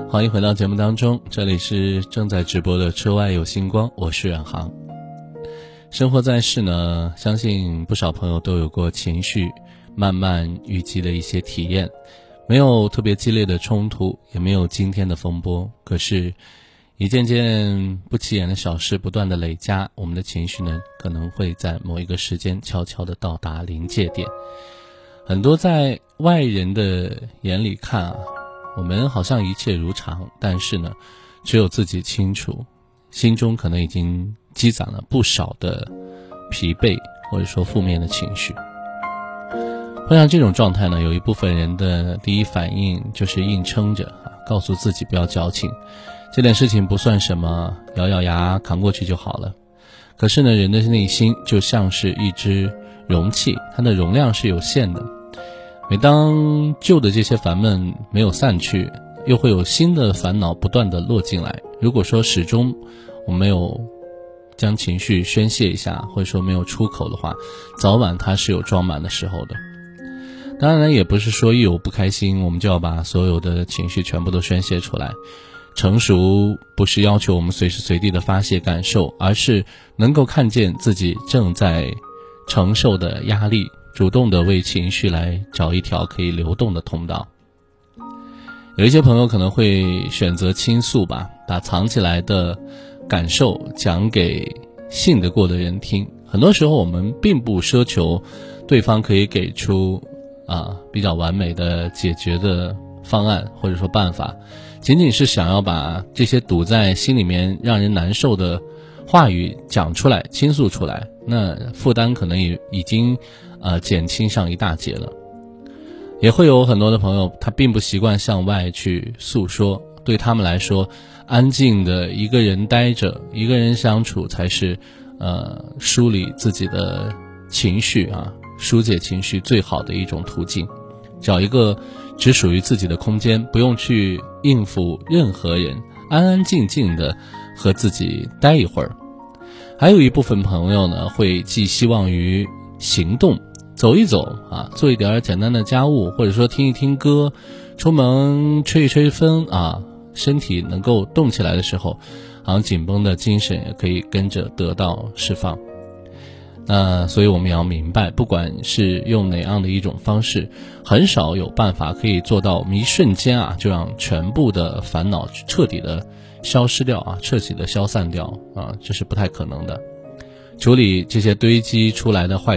欢迎回到节目当中，这里是正在直播的车外有星光，我是远航。生活在世呢，相信不少朋友都有过情绪慢慢淤积的一些体验，没有特别激烈的冲突，也没有惊天的风波，可是一件件不起眼的小事不断的累加，我们的情绪呢可能会在某一个时间悄悄的到达临界点。很多在外人的眼里看啊，我们好像一切如常，但是呢只有自己清楚，心中可能已经积攒了不少的疲惫或者说负面的情绪。碰上这种状态呢，有一部分人的第一反应就是硬撑着告诉自己不要矫情，这点事情不算什么，咬咬牙扛过去就好了。可是呢，人的内心就像是一只容器，它的容量是有限的。每当旧的这些烦闷没有散去，又会有新的烦恼不断的落进来。如果说始终我没有将情绪宣泄一下，或者说没有出口的话，早晚它是有装满的时候的。当然也不是说一有不开心我们就要把所有的情绪全部都宣泄出来。成熟不是要求我们随时随地的发泄感受，而是能够看见自己正在承受的压力，主动的为情绪来找一条可以流动的通道。有一些朋友可能会选择倾诉吧，把藏起来的感受讲给信得过的人听。很多时候我们并不奢求对方可以给出比较完美的解决的方案或者说办法，仅仅是想要把这些堵在心里面让人难受的话语讲出来，倾诉出来，那负担可能也已经减轻上一大截了。也会有很多的朋友他并不习惯向外去诉说，对他们来说安静的一个人待着，一个人相处才是梳理自己的情绪疏解情绪最好的一种途径。找一个只属于自己的空间，不用去应付任何人，安安静静的和自己待一会儿。还有一部分朋友呢，会寄希望于行动，走一走做一点简单的家务，或者说听一听歌，出门吹一吹风身体能够动起来的时候，好像紧绷的精神也可以跟着得到释放。所以我们也要明白，不管是用哪样的一种方式，很少有办法可以做到我们一瞬间就让全部的烦恼彻底的消失掉彻底的消散掉这是不太可能的。处理这些堆积出来的坏